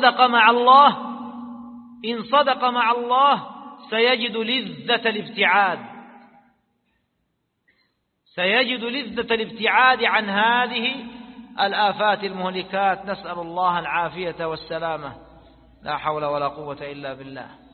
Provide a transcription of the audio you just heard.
صدق مع الله إن صدق مع الله سيجد لذة الابتعاد، سيجد لذة الابتعاد عن هذه الآفات المهلكات. نسأل الله العافية والسلامة، لا حول ولا قوة إلا بالله.